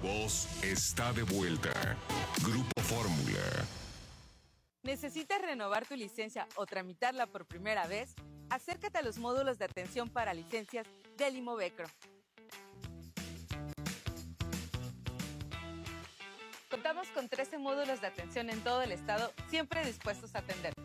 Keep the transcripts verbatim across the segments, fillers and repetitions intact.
voz está de vuelta. Grupo Fórmula. ¿Necesitas renovar tu licencia o tramitarla por primera vez? Acércate a los módulos de atención para licencias del Imovecro. Contamos con trece módulos de atención en todo el estado, siempre dispuestos a atenderte.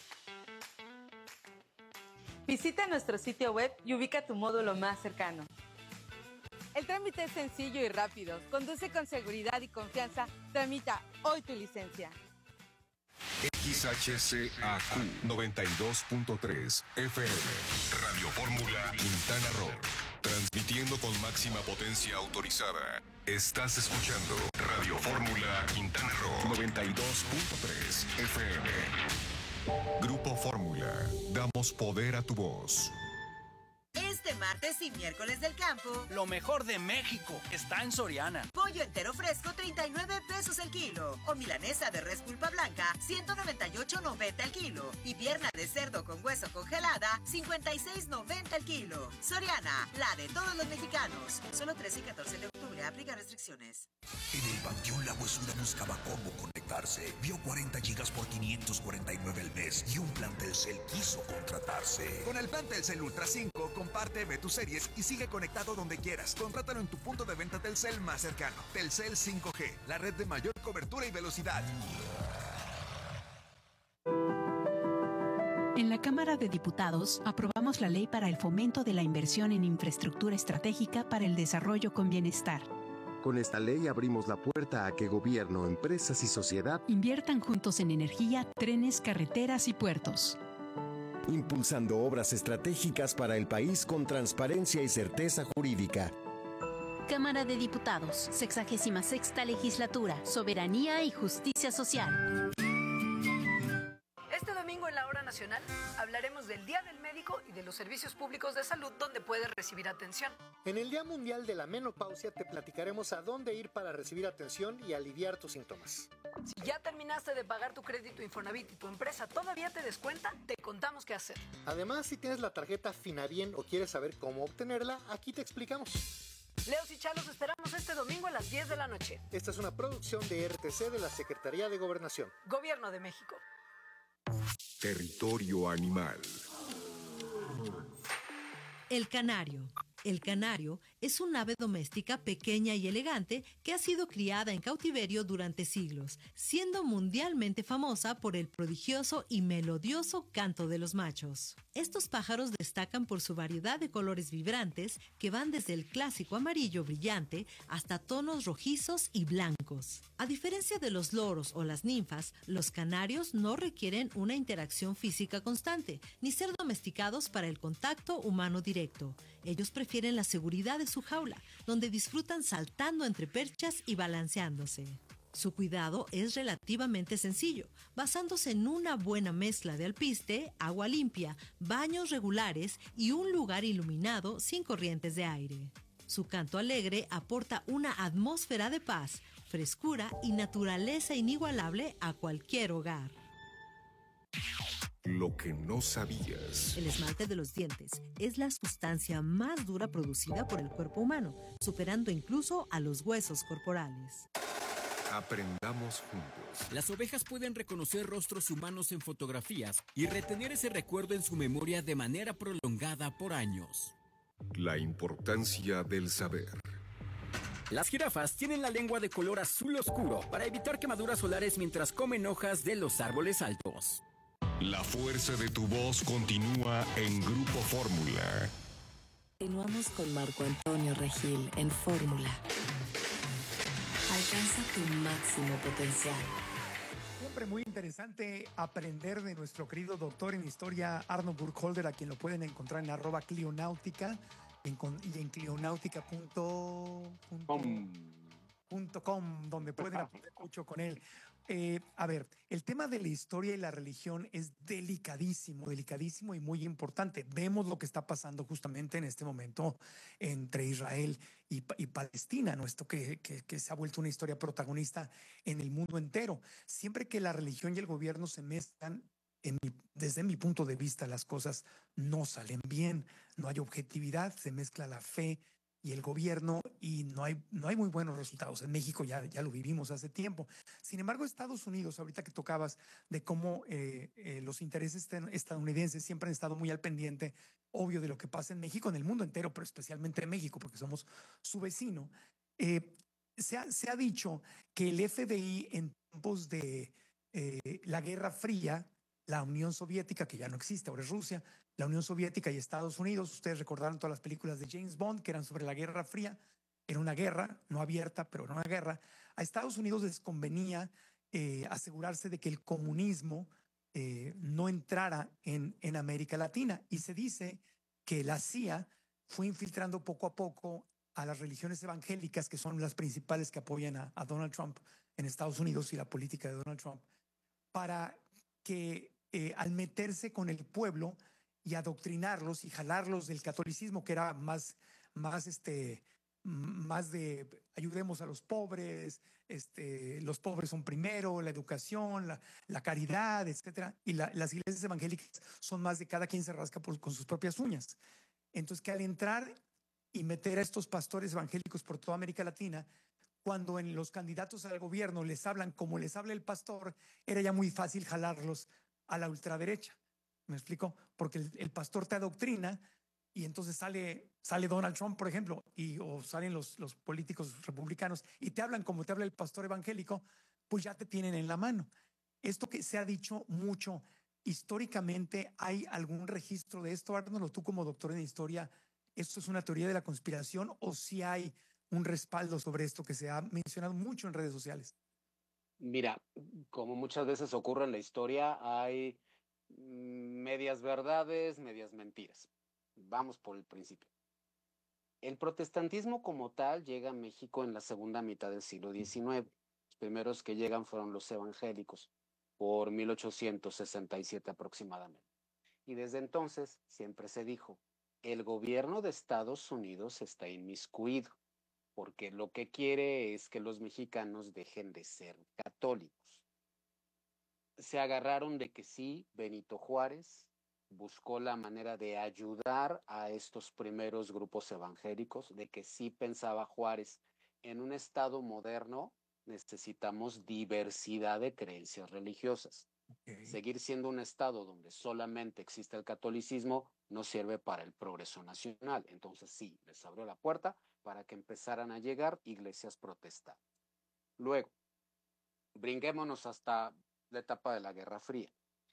Visita nuestro sitio web y ubica tu módulo más cercano. El trámite es sencillo y rápido. Conduce con seguridad y confianza. Tramita hoy tu licencia. X H C A Q noventa y dos punto tres F M. Radio Fórmula Quintana Roo. Transmitiendo con máxima potencia autorizada. Estás escuchando Radio Fórmula Quintana Roo noventa y dos punto tres F M. Grupo Fórmula. Damos poder a tu voz. Este martes y miércoles del campo, lo mejor de México está en Soriana. Pollo entero fresco, treinta y nueve pesos el kilo. O milanesa de res pulpa blanca, ciento noventa y ocho noventa el kilo. Y pierna de cerdo con hueso congelada, cincuenta y seis noventa el kilo. Soriana, la de todos los mexicanos. Solo trece y catorce de octubre, aplica restricciones. En el Panteón La Huesuda buscaba cómo conectarse. Vio cuarenta gigas por quinientos cuarenta y nueve al mes y un plan Telcel quiso contratarse. Con el plan Telcel Ultra cinco, comparte, ve tus series y sigue conectado donde quieras. Contrátalo en tu punto de venta Telcel más cercano. Telcel cinco G, la red de mayor cobertura y velocidad. En la Cámara de Diputados aprobamos la ley para el fomento de la inversión en infraestructura estratégica para el desarrollo con bienestar. Con esta ley abrimos la puerta a que gobierno, empresas y sociedad inviertan juntos en energía, trenes, carreteras y puertos. Impulsando obras estratégicas para el país con transparencia y certeza jurídica. Cámara de Diputados, sexagésima sexta legislatura, soberanía y justicia social. Este domingo en la Hora Nacional hablaremos del Día del Médico y de los servicios públicos de salud donde puedes recibir atención. En el Día Mundial de la Menopausia te platicaremos a dónde ir para recibir atención y aliviar tus síntomas. Si ya terminaste de pagar tu crédito Infonavit y tu empresa todavía te descuenta, te contamos qué hacer. Además, si tienes la tarjeta Finabien o quieres saber cómo obtenerla, aquí te explicamos. Leos y Chalos esperamos este domingo a las diez de la noche. Esta es una producción de R T C de la Secretaría de Gobernación. Gobierno de México. Territorio animal. El canario. El canario es un ave doméstica pequeña y elegante que ha sido criada en cautiverio durante siglos, siendo mundialmente famosa por el prodigioso y melodioso canto de los machos. Estos pájaros destacan por su variedad de colores vibrantes que van desde el clásico amarillo brillante hasta tonos rojizos y blancos. A diferencia de los loros o las ninfas, los canarios no requieren una interacción física constante, ni ser domesticados para el contacto humano directo. Ellos prefieren la seguridad de su jaula, donde disfrutan saltando entre perchas y balanceándose. Su cuidado es relativamente sencillo, basándose en una buena mezcla de alpiste, agua limpia, baños regulares y un lugar iluminado sin corrientes de aire. Su canto alegre aporta una atmósfera de paz, frescura y naturaleza inigualable a cualquier hogar. Lo que no sabías. El esmalte de los dientes es la sustancia más dura producida por el cuerpo humano, superando incluso a los huesos corporales. Aprendamos juntos. Las ovejas pueden reconocer rostros humanos en fotografías y retener ese recuerdo en su memoria de manera prolongada por años. La importancia del saber. Las jirafas tienen la lengua de color azul oscuro para evitar quemaduras solares mientras comen hojas de los árboles altos. La fuerza de tu voz continúa en Grupo Fórmula. Continuamos con Marco Antonio Regil en Fórmula. Alcanza tu máximo potencial. Siempre muy interesante aprender de nuestro querido doctor en historia Arnold Burkholder, a quien lo pueden encontrar en arroba clionáutica en, y en clionáutica punto com, donde pueden aprender mucho con él. Eh, a ver, el tema de la historia y la religión es delicadísimo, delicadísimo y muy importante. Vemos lo que está pasando justamente en este momento entre Israel y, y Palestina, ¿no? Esto que, que, que se ha vuelto una historia protagonista en el mundo entero. Siempre que la religión y el gobierno se mezclan, en mi, desde mi punto de vista, las cosas no salen bien, no hay objetividad, se mezcla la fe y el gobierno, y no hay, no hay muy buenos resultados. En México ya, ya lo vivimos hace tiempo. Sin embargo, Estados Unidos, ahorita que tocabas de cómo eh, eh, los intereses estadounidenses siempre han estado muy al pendiente, obvio, de lo que pasa en México, en el mundo entero, pero especialmente en México, porque somos su vecino. Eh, se, ha, se ha dicho que el F B I en tiempos de eh, la Guerra Fría, la Unión Soviética, que ya no existe, ahora es Rusia, la Unión Soviética y Estados Unidos, ustedes recordaron todas las películas de James Bond que eran sobre la Guerra Fría, era una guerra, no abierta, pero era una guerra. A Estados Unidos les convenía eh, asegurarse de que el comunismo eh, no entrara en, en América Latina, y se dice que la C I A fue infiltrando poco a poco a las religiones evangélicas, que son las principales que apoyan a, a Donald Trump en Estados Unidos y la política de Donald Trump, para que eh, al meterse con el pueblo y adoctrinarlos y jalarlos del catolicismo, que era más, más, este, más de ayudemos a los pobres, este, los pobres son primero, la educación, la, la caridad, etcétera. Y la, las iglesias evangélicas son más de cada quien se rasca por, con sus propias uñas. Entonces, que al entrar y meter a estos pastores evangélicos por toda América Latina, cuando en los candidatos al gobierno les hablan como les habla el pastor, era ya muy fácil jalarlos a la ultraderecha. ¿Me explico? Porque el, el pastor te adoctrina y entonces sale, sale Donald Trump, por ejemplo, y, o salen los, los políticos republicanos y te hablan como te habla el pastor evangélico, pues ya te tienen en la mano. Esto que se ha dicho mucho históricamente, ¿hay algún registro de esto, Arnold? Tú como doctor en historia, ¿esto es una teoría de la conspiración o si hay un respaldo sobre esto que se ha mencionado mucho en redes sociales? Mira, como muchas veces ocurre en la historia, hay medias verdades, medias mentiras. Vamos por el principio. El protestantismo como tal llega a México en la segunda mitad del siglo diecinueve. Los primeros que llegan fueron los evangélicos, por mil ochocientos sesenta y siete aproximadamente. Y desde entonces siempre se dijo, el gobierno de Estados Unidos está inmiscuido, porque lo que quiere es que los mexicanos dejen de ser católicos. Se agarraron de que sí, Benito Juárez buscó la manera de ayudar a estos primeros grupos evangélicos, de que sí pensaba Juárez, en un estado moderno necesitamos diversidad de creencias religiosas. Okay. Seguir siendo un estado donde solamente existe el catolicismo no sirve para el progreso nacional. Entonces sí, les abrió la puerta para que empezaran a llegar iglesias protestantes. Luego, brinquémonos hasta la etapa de la Guerra Fría.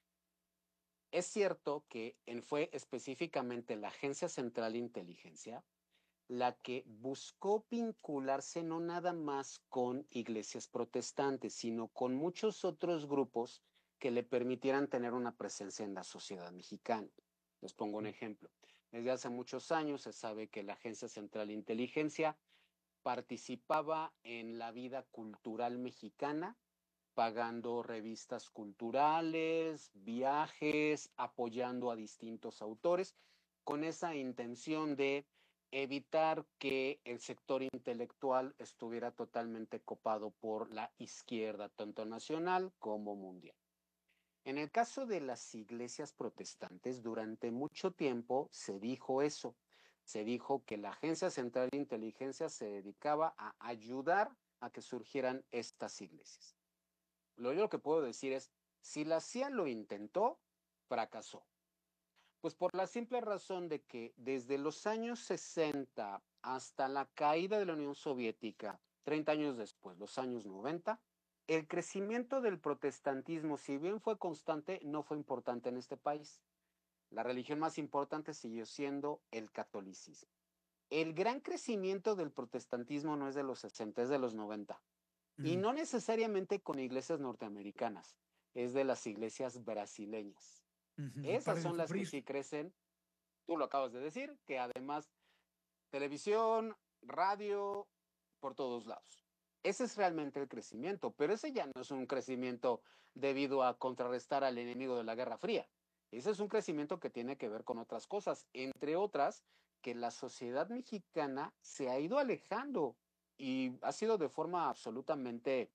Es cierto que fue específicamente la Agencia Central de Inteligencia la que buscó vincularse no nada más con iglesias protestantes, sino con muchos otros grupos que le permitieran tener una presencia en la sociedad mexicana. Les pongo un ejemplo. Desde hace muchos años se sabe que la Agencia Central de Inteligencia participaba en la vida cultural mexicana, pagando revistas culturales, viajes, apoyando a distintos autores, con esa intención de evitar que el sector intelectual estuviera totalmente copado por la izquierda, tanto nacional como mundial. En el caso de las iglesias protestantes, durante mucho tiempo se dijo eso. Se dijo que la Agencia Central de Inteligencia se dedicaba a ayudar a que surgieran estas iglesias. Lo yo lo que puedo decir es, si la C I A lo intentó, fracasó. Pues por la simple razón de que desde los años sesenta hasta la caída de la Unión Soviética, treinta años después, los años noventa, el crecimiento del protestantismo, si bien fue constante, no fue importante en este país. La religión más importante siguió siendo el catolicismo. El gran crecimiento del protestantismo no es de los sesenta, es de los noventa. Mm. Y no necesariamente con iglesias norteamericanas, es de las iglesias brasileñas. Uh-huh. Esas son las que sí crecen, tú lo acabas de decir, que además televisión, radio, por todos lados. Ese es realmente el crecimiento, pero ese ya no es un crecimiento debido a contrarrestar al enemigo de la Guerra Fría. Ese es un crecimiento que tiene que ver con otras cosas, entre otras, que la sociedad mexicana se ha ido alejando y ha sido de forma absolutamente,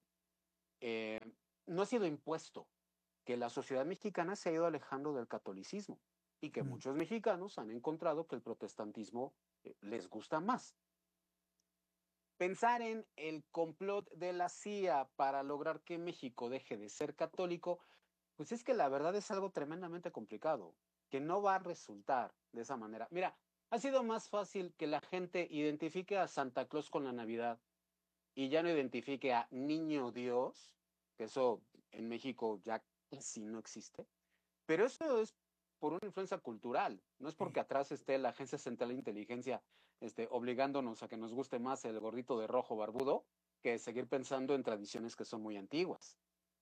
eh, no ha sido impuesto, que la sociedad mexicana se ha ido alejando del catolicismo y que mm. muchos mexicanos han encontrado que el protestantismo eh, les gusta más. Pensar en el complot de la C I A para lograr que México deje de ser católico, pues es que la verdad es algo tremendamente complicado, que no va a resultar de esa manera. Mira, ha sido más fácil que la gente identifique a Santa Claus con la Navidad y ya no identifique a Niño Dios, que eso en México ya casi no existe, pero eso es por una influencia cultural, no es porque atrás esté la Agencia Central de Inteligencia este, obligándonos a que nos guste más el gordito de rojo barbudo que seguir pensando en tradiciones que son muy antiguas.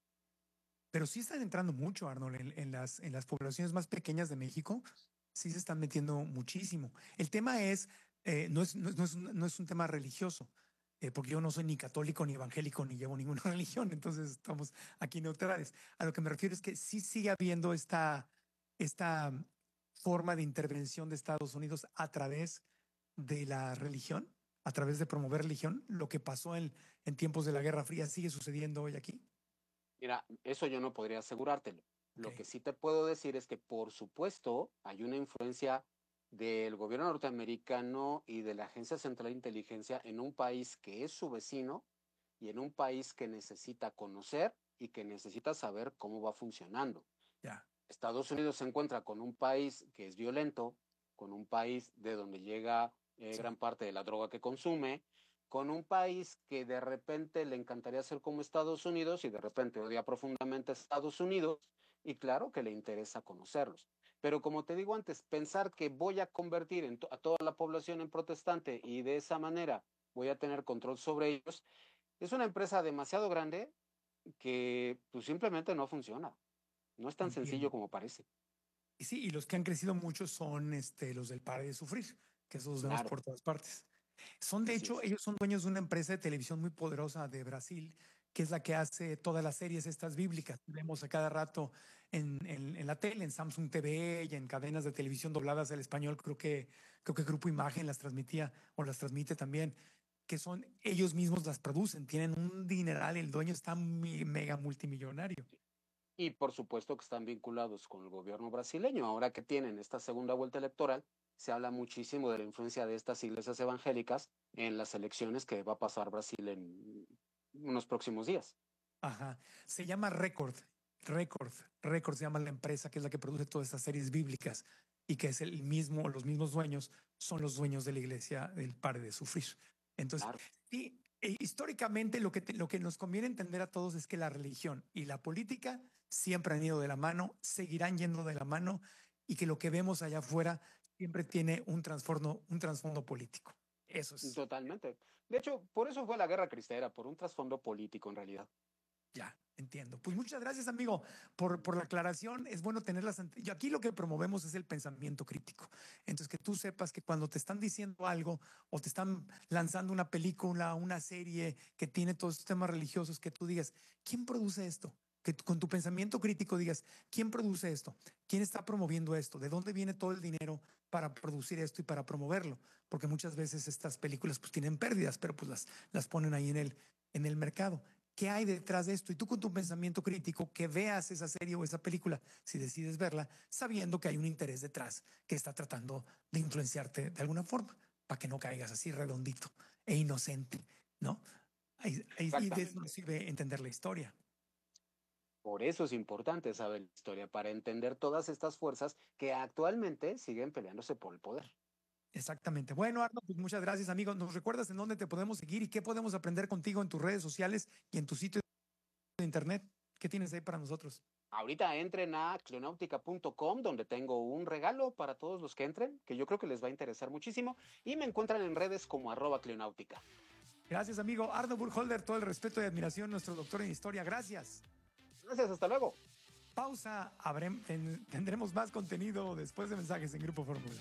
Pero sí están entrando mucho, Arnold, en, en, las, en las poblaciones más pequeñas de México, sí se están metiendo muchísimo. El tema es, eh, no, es, no, no, es, no es un tema religioso, eh, porque yo no soy ni católico, ni evangélico, ni llevo ninguna religión, entonces estamos aquí neutrales. A lo que me refiero es que sí sigue habiendo esta, esta forma de intervención de Estados Unidos a través de la religión, a través de promover religión. Lo que pasó en, en tiempos de la Guerra Fría sigue sucediendo hoy aquí. Mira, eso yo no podría asegurártelo. Okay. Lo que sí te puedo decir es que, por supuesto, hay una influencia del gobierno norteamericano y de la Agencia Central de Inteligencia en un país que es su vecino y en un país que necesita conocer y que necesita saber cómo va funcionando. Yeah. Estados Unidos se encuentra con un país que es violento, con un país de donde llega eh, sí. gran parte de la droga que consume, con un país que de repente le encantaría ser como Estados Unidos y de repente odia profundamente a Estados Unidos, y claro que le interesa conocerlos. Pero como te digo antes, pensar que voy a convertir en to- a toda la población en protestante y de esa manera voy a tener control sobre ellos, es una empresa demasiado grande que pues, simplemente no funciona. No es tan Entiendo. sencillo como parece. Y sí, y los que han crecido mucho son este, los del Pare de Sufrir, que esos los vemos Claro. por todas partes. Son, de Así hecho, es. ellos son dueños de una empresa de televisión muy poderosa de Brasil, que es la que hace todas las series estas bíblicas. Vemos a cada rato en, en, en la tele, en Samsung T V y en cadenas de televisión dobladas al español. Creo que, creo que Grupo Imagen las transmitía o las transmite también, que son ellos mismos las producen. Tienen un dineral, el dueño está mi, mega multimillonario. Y por supuesto que están vinculados con el gobierno brasileño. Ahora que tienen esta segunda vuelta electoral, se habla muchísimo de la influencia de estas iglesias evangélicas en las elecciones que va a pasar Brasil en unos próximos días. Ajá. Se llama Record. Record. Record se llama la empresa que es la que produce todas estas series bíblicas y que es el mismo, los mismos dueños son los dueños de la iglesia del Pare de Sufrir. Entonces, claro. sí, e, históricamente lo que, te, lo que nos conviene entender a todos es que la religión y la política siempre han ido de la mano, seguirán yendo de la mano y que lo que vemos allá afuera siempre tiene un trasfondo, un trasfondo político. Eso es. Totalmente. De hecho, por eso fue la Guerra Cristera, por un trasfondo político en realidad. Ya, entiendo. Pues muchas gracias, amigo, por, por la aclaración. Es bueno tenerlas. Ante... Yo aquí lo que promovemos es el pensamiento crítico. Entonces, que tú sepas que cuando te están diciendo algo o te están lanzando una película, una serie que tiene todos estos temas religiosos, que tú digas, ¿quién produce esto? Que tú, con tu pensamiento crítico digas, ¿quién produce esto? ¿Quién está promoviendo esto? ¿De dónde viene todo el dinero para producir esto y para promoverlo? Porque muchas veces estas películas pues tienen pérdidas, pero pues las, las ponen ahí en el, en el mercado. ¿Qué hay detrás de esto? Y tú con tu pensamiento crítico, que veas esa serie o esa película, si decides verla, sabiendo que hay un interés detrás que está tratando de influenciarte de alguna forma, para que no caigas así redondito e inocente, ¿no? Ahí, ahí, y de eso nos sirve entender la historia. Por eso es importante saber la historia, para entender todas estas fuerzas que actualmente siguen peleándose por el poder. Exactamente. Bueno, Arno, pues muchas gracias, amigo. ¿Nos recuerdas en dónde te podemos seguir y qué podemos aprender contigo en tus redes sociales y en tu sitio de internet? ¿Qué tienes ahí para nosotros? Ahorita entren a cleonautica punto com, donde tengo un regalo para todos los que entren, que yo creo que les va a interesar muchísimo, y me encuentran en redes como arroba cleonautica. Gracias, amigo. Arno Burkholder, todo el respeto y admiración, nuestro doctor en historia. Gracias. Gracias, hasta luego. Pausa, Habrem, ten, tendremos más contenido después de mensajes en Grupo Fórmula.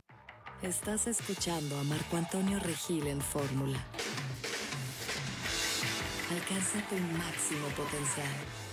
Estás escuchando a Marco Antonio Regil en Fórmula. Alcanza tu máximo potencial.